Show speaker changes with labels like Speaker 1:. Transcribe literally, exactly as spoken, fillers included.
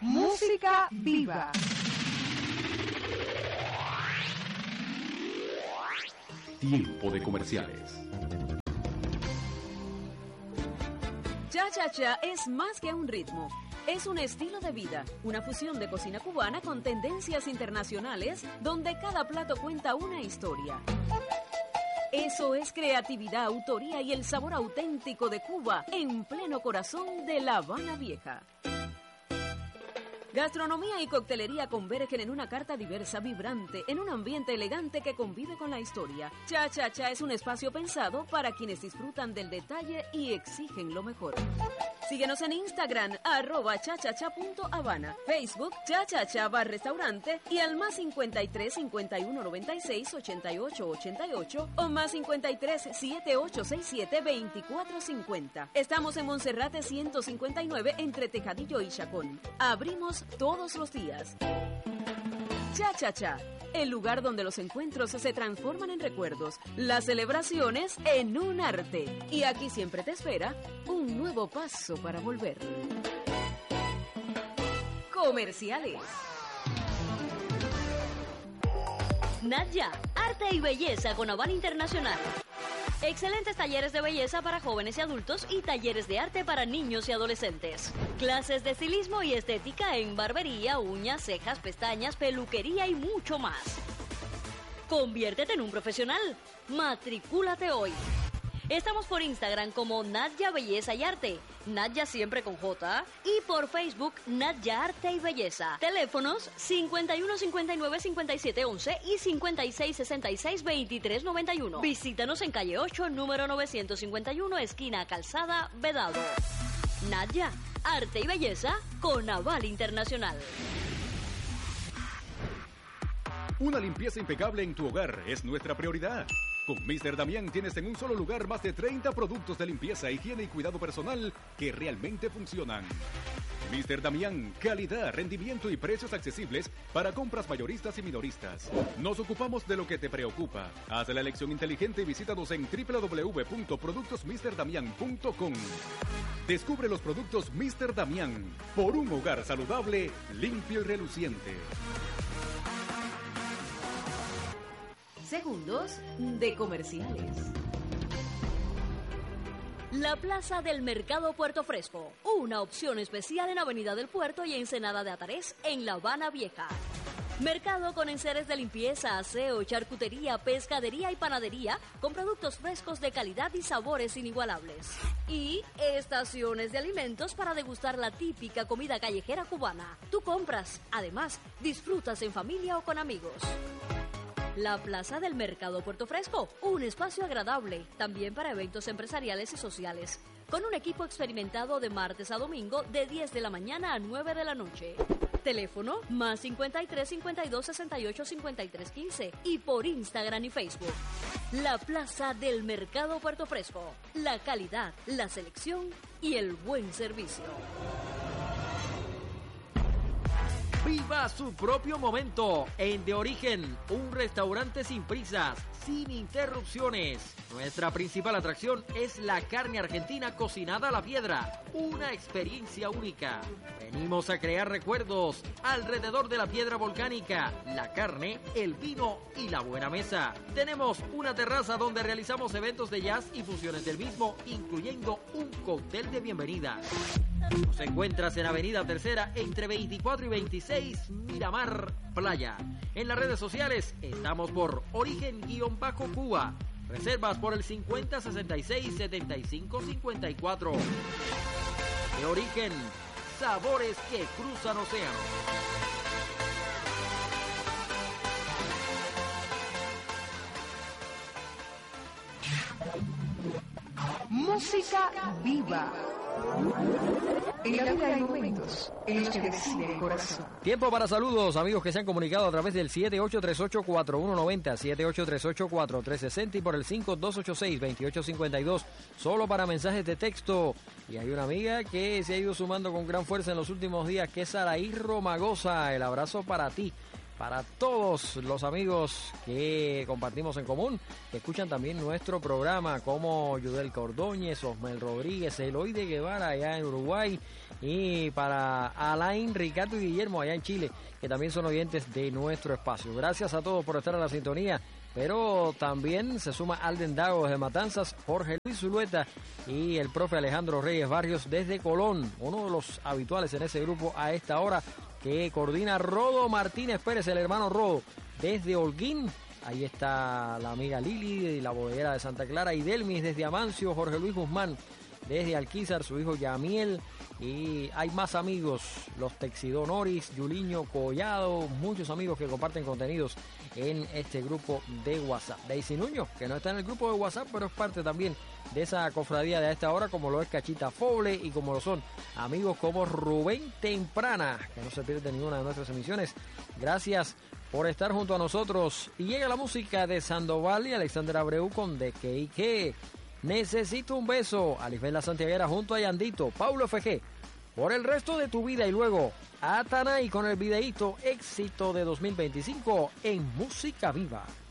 Speaker 1: Música viva.
Speaker 2: Tiempo de comerciales.
Speaker 3: Cha Cha Cha es más que un ritmo. Es un estilo de vida, una fusión de cocina cubana con tendencias internacionales donde cada plato cuenta una historia. Eso es creatividad, autoría y el sabor auténtico de Cuba en pleno corazón de La Habana Vieja. Gastronomía y coctelería convergen en una carta diversa, vibrante, en un ambiente elegante que convive con la historia. Cha Cha Cha es un espacio pensado para quienes disfrutan del detalle y exigen lo mejor. Síguenos en Instagram, arroba chachacha.habana, Facebook, chachacha bar restaurante y al más cincuenta y tres, cincuenta y uno, noventa y seis, ochenta y ocho, ochenta y ocho o más cincuenta y tres, setenta y ocho sesenta y siete, veinticuatro cincuenta. Estamos en Monserrate ciento cincuenta y nueve entre Tejadillo y Chacón. Abrimos todos los días. Cha Cha Cha, el lugar donde los encuentros se transforman en recuerdos, las celebraciones en un arte. Y aquí siempre te espera un nuevo paso para volver. Comerciales.
Speaker 4: Nadja, arte y belleza con Habana Internacional. Excelentes talleres de belleza para jóvenes y adultos y talleres de arte para niños y adolescentes. Clases de estilismo y estética en barbería, uñas, cejas, pestañas, peluquería y mucho más. Conviértete en un profesional. Matricúlate hoy. Estamos por Instagram como Nadja Belleza y Arte, Nadja siempre con J, y por Facebook Nadja Arte y Belleza. Teléfonos cincuenta y uno, cincuenta y nueve, cincuenta y siete, once y cincuenta y seis, sesenta y seis, veintitrés, noventa y uno. Visítanos en calle ocho, número novecientos cincuenta y uno, esquina Calzada, Vedado. Nadja, Arte y Belleza con aval internacional.
Speaker 2: Una limpieza impecable en tu hogar es nuestra prioridad. Con míster Damián tienes en un solo lugar más de treinta productos de limpieza, higiene y cuidado personal que realmente funcionan. míster Damián, calidad, rendimiento y precios accesibles para compras mayoristas y minoristas. Nos ocupamos de lo que te preocupa. Haz la elección inteligente y visítanos en doble u doble u doble u punto productos mister damián punto com. Descubre los productos míster Damián por un hogar saludable, limpio y reluciente.
Speaker 3: Segundos de comerciales.
Speaker 4: La Plaza del Mercado Puerto Fresco, una opción especial en Avenida del Puerto y Ensenada de Atarés, en La Habana Vieja. Mercado con enseres de limpieza, aseo, charcutería, pescadería y panadería, con productos frescos de calidad y sabores inigualables. Y estaciones de alimentos para degustar la típica comida callejera cubana. Tú compras, además, disfrutas en familia o con amigos. La Plaza del Mercado Puerto Fresco, un espacio agradable, también para eventos empresariales y sociales, con un equipo experimentado de martes a domingo de diez de la mañana a nueve de la noche. Teléfono más cincuenta y tres, cincuenta y dos, sesenta y ocho, cincuenta y tres, quince y por Instagram y Facebook. La Plaza del Mercado Puerto Fresco, la calidad, la selección y el buen servicio.
Speaker 5: Viva su propio momento en De Origen, un restaurante sin prisas, sin interrupciones. Nuestra principal atracción es la carne argentina cocinada a la piedra, una experiencia única. Venimos a crear recuerdos alrededor de la piedra volcánica, la carne, el vino y la buena mesa. Tenemos una terraza donde realizamos eventos de jazz y fusiones del mismo, incluyendo un cóctel de bienvenida. Nos encuentras en Avenida Tercera entre veinticuatro y veintiséis, Miramar, Playa. En las redes sociales estamos por Origen-Cuba. Reservas por el cincuenta, sesenta y seis, setenta y cinco, cincuenta y cuatro. De Origen, sabores que cruzan océanos.
Speaker 1: Música viva. En la vida hay momentos en los que decide el corazón.
Speaker 6: Tiempo para saludos, amigos que se han comunicado a través del siete ocho tres ocho, cuatro uno nueve cero, siete ocho tres ocho, cuatro tres seis cero y por el cinco dos ocho seis, dos ocho cinco dos, solo para mensajes de texto. Y hay una amiga que se ha ido sumando con gran fuerza en los últimos días, que es Saraí Romagosa. El abrazo para ti. para todos los amigos que compartimos en común, que escuchan también nuestro programa, como Yudel Cordóñez, Osmel Rodríguez, Eloy de Guevara allá en Uruguay, y para Alain, Ricardo y Guillermo allá en Chile, que también son oyentes de nuestro espacio. Gracias a todos por estar en la sintonía, pero también se suma Alden Dago desde Matanzas, Jorge Luis Zulueta y el profe Alejandro Reyes Barrios desde Colón, uno de los habituales en ese grupo a esta hora, que coordina Rodo Martínez Pérez, el hermano Rodo, desde Holguín. Ahí está la amiga Lili y la bodeguera de Santa Clara, y Delmis desde Amancio, Jorge Luis Guzmán desde Alquizar, su hijo Yamiel, y hay más amigos, los Texidonoris, Yuliño Collado, muchos amigos que comparten contenidos en este grupo de WhatsApp. Daisy Nuño, que no está en el grupo de WhatsApp, pero es parte también de esa cofradía de a esta hora, como lo es Cachita Foble y como lo son amigos como Rubén Temprana, que no se pierde ninguna de nuestras emisiones. Gracias por estar junto a nosotros. Y llega la música de Sandoval y Alexander Abreu con De Que y Que. Necesito un beso. Alisbela Santiaguera junto a Yandito, Paulo F G. Por el resto de tu vida, y luego Atanay con el videíto éxito de dos mil veinticinco en Música Viva.